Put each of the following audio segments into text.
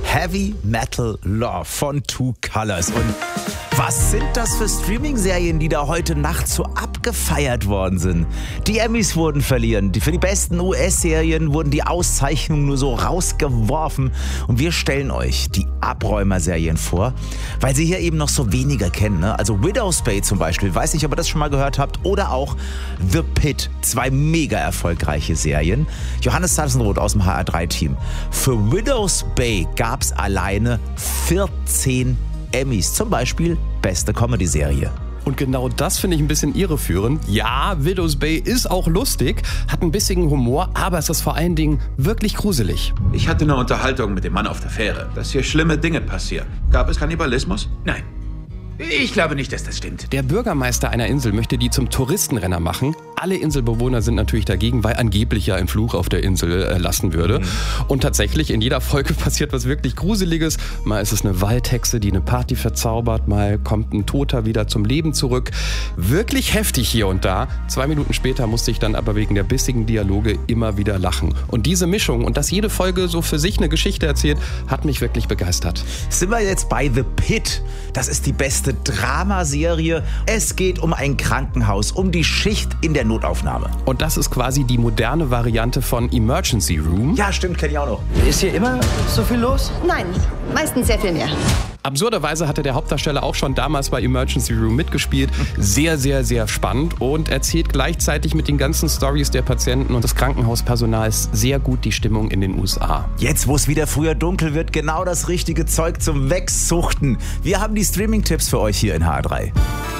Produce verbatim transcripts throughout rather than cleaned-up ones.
Heavy Metal Love von Two Colors. Und was sind das für Streaming-Serien, die da heute Nacht so abgefeiert worden sind? Die Emmys wurden verliehen. Für die besten U S-Serien wurden die Auszeichnungen nur so rausgeworfen. Und wir stellen euch die Abräumer-Serien vor, weil sie hier eben noch so weniger kennen. Ne? Also Widow's Bay zum Beispiel, weiß nicht, ob ihr das schon mal gehört habt. Oder auch The Pit, zwei mega erfolgreiche Serien. Johannes Sassenroth aus dem H R drei Team. Für Widow's Bay gab es alleine vierzehn Emmys, zum Beispiel beste Comedy-Serie. Und genau das finde ich ein bisschen irreführend. Ja, Widow's Bay ist auch lustig, hat ein bisschen Humor, aber es ist vor allen Dingen wirklich gruselig. Ich hatte eine Unterhaltung mit dem Mann auf der Fähre, dass hier schlimme Dinge passieren. Gab es Kannibalismus? Nein. Ich glaube nicht, dass das stimmt. Der Bürgermeister einer Insel möchte die zum Touristenrenner machen. Alle Inselbewohner sind natürlich dagegen, weil angeblich ja ein Fluch auf der Insel äh, lassen würde. Mhm. Und tatsächlich, in jeder Folge passiert was wirklich Gruseliges. Mal ist es eine Waldhexe, die eine Party verzaubert. Mal kommt ein Toter wieder zum Leben zurück. Wirklich heftig hier und da. Zwei Minuten später musste ich dann aber wegen der bissigen Dialoge immer wieder lachen. Und diese Mischung und dass jede Folge so für sich eine Geschichte erzählt, hat mich wirklich begeistert. Sind wir jetzt bei The Pit? Das ist die beste Dramaserie. Es geht um ein Krankenhaus, um die Schicht in der Notaufnahme. Und das ist quasi die moderne Variante von Emergency Room. Ja, stimmt, kenne ich auch noch. Ist hier immer so viel los? Nein, meistens sehr viel mehr. Absurderweise hatte der Hauptdarsteller auch schon damals bei Emergency Room mitgespielt. Sehr, sehr, sehr spannend und erzählt gleichzeitig mit den ganzen Storys der Patienten und des Krankenhauspersonals sehr gut die Stimmung in den U S A. Jetzt, wo es wieder früher dunkel wird, genau das richtige Zeug zum Wegsuchten. Wir haben die Streaming-Tipps für euch hier in H R drei.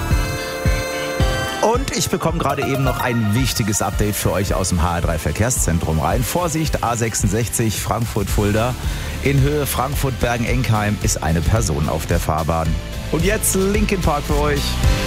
Und ich bekomme gerade eben noch ein wichtiges Update für euch aus dem H R drei Verkehrszentrum rein. Vorsicht, A sechsundsechzig Frankfurt-Fulda. In Höhe Frankfurt-Bergen-Enkheim ist eine Person auf der Fahrbahn. Und jetzt Linkin Park für euch.